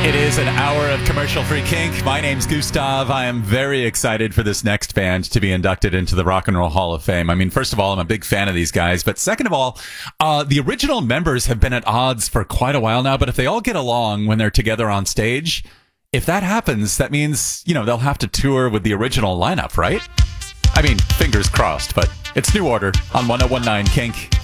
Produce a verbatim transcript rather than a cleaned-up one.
It is an hour of commercial-free kink. My name's Gustav. I am very excited for this next band to be inducted into the Rock and Roll Hall of Fame. I mean, first of all, I'm a big fan of these guys, but second of all, uh, the original members have been at odds for quite a while now, but if they all get along when they're together on stage, if that happens, that means, you know, they'll have to tour with the original lineup, right? I mean, fingers crossed, but it's New Order on one oh one nine Kink.